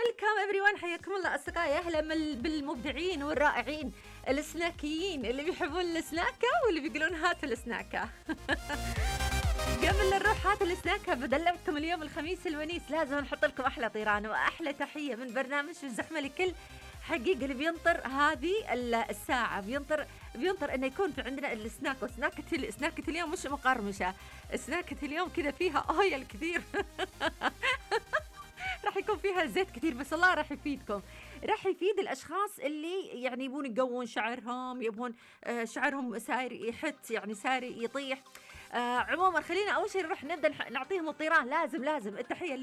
ويلكم everyone، حياكم الله أصدقائي. أهلا بالمبدعين والرائعين السناكيين اللي بيحبون السناكة واللي بيقولون هات السناكة. قبل لا نروح هات السناكة بدلعكم اليوم الخميس الونيس، لازم نحط لكم أحلى طيران وأحلى تحية من برنامج الزحمة لكل حقيقة اللي بينطر هذه الساعة، بينطر انه يكون في عندنا السناك. وسناكة اليوم مش مقرمشة، سناكة اليوم كذا فيها اويل كثير. راح يكون فيها زيت كثير، بس الله راح يفيدكم، راح يفيد الاشخاص اللي يعني يبون يقوون شعرهم، يبون شعرهم ساير يحت، يعني ساير يطيح. عموما خلينا اول شيء نروح نبدا نعطيهم الطيران. لازم التحية